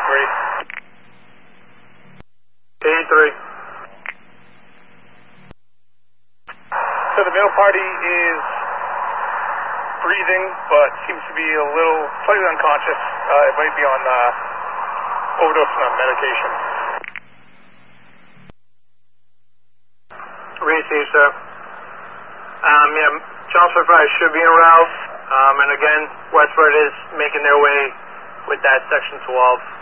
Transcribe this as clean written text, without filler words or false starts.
83. So the male party is breathing, but seems to be a little slightly unconscious. It might be on overdosing on medication. Received, sir. Yeah, Chelmsford Fire should be en route. And again, Westward is making their way with that section 12.